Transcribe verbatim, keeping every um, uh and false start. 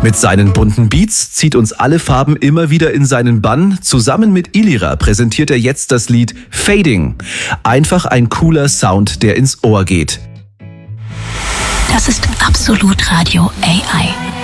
Mit seinen bunten Beats zieht uns alle Farben immer wieder in seinen Bann. Zusammen mit Ilira präsentiert er jetzt das Lied Fading. Einfach ein cooler Sound, der ins Ohr geht. Das ist Absolut Radio A I.